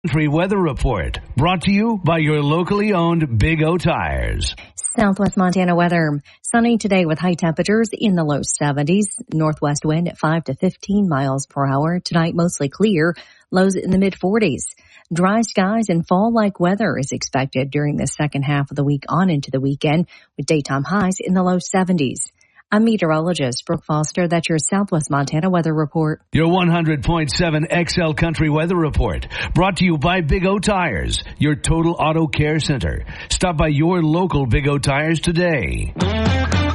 Country Weather Report, brought to you by your locally owned Big O Tires. Southwest Montana weather. Sunny today with high temperatures in the low 70s. Northwest wind at 5 to 15 miles per hour. Tonight mostly clear. Lows in the mid 40s. Dry skies and fall-like weather is expected during the second half of the week on into the weekend with daytime highs in the low 70s. I'm meteorologist Brooke Foster. That's your Southwest Montana weather report. Your 100.7 XL Country Weather Report, brought to you by Big O Tires, your total auto care center. Stop by your local Big O Tires today.